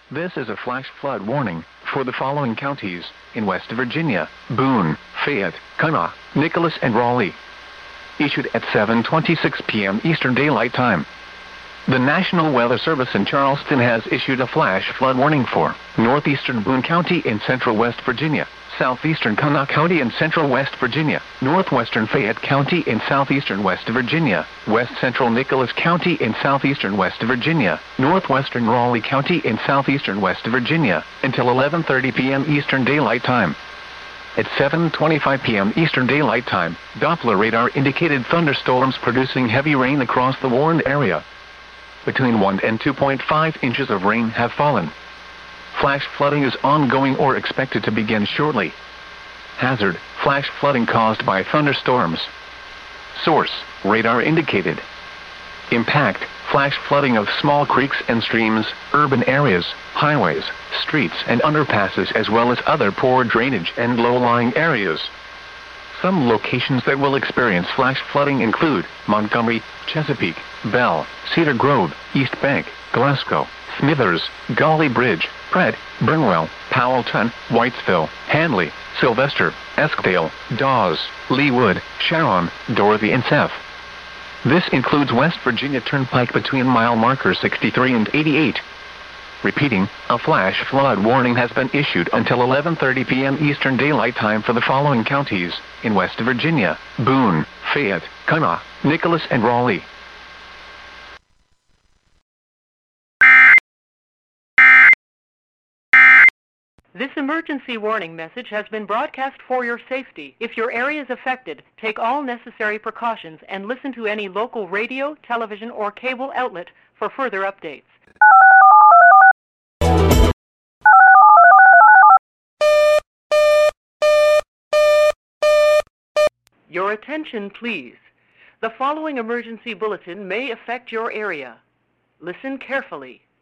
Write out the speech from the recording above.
This is a flash flood warning for the following counties in West Virginia: Boone, Fayette, Kanawha, Nicholas, and Raleigh. Issued at 7:26 p.m. Eastern Daylight Time. The National Weather Service in Charleston has issued a flash flood warning for northeastern Boone County in central West Virginia, southeastern Kanawha County in central West Virginia, northwestern Fayette County in southeastern West Virginia, west central Nicholas County in southeastern West Virginia, northwestern Raleigh County in southeastern West Virginia, until 11:30 p.m. Eastern Daylight Time. At 7:25 p.m. Eastern Daylight Time, Doppler radar indicated thunderstorms producing heavy rain across the warned area. Between 1 and 2.5 inches of rain have fallen. Flash flooding is ongoing or expected to begin shortly. Hazard: flash flooding caused by thunderstorms. Source: radar indicated. Impact: flash flooding of small creeks and streams, urban areas, highways, streets and underpasses, as well as other poor drainage and low-lying areas. Some locations that will experience flash flooding include Montgomery, Chesapeake, Bell, Cedar Grove, East Bank, Glasgow, Smithers, Gully Bridge, Pratt, Burnwell, Powellton, Whitesville, Handley, Sylvester, Eskdale, Dawes, Leewood, Sharon, Dorothy, and Seth. This includes West Virginia Turnpike between mile markers 63 and 88. Repeating, a flash flood warning has been issued until 11:30 p.m. Eastern Daylight Time for the following counties in West Virginia: Boone, Fayette, Kanawha, Nicholas, and Raleigh. This emergency warning message has been broadcast for your safety. If your area is affected, take all necessary precautions and listen to any local radio, television, or cable outlet for further updates. Your attention, please. The following emergency bulletin may affect your area. Listen carefully.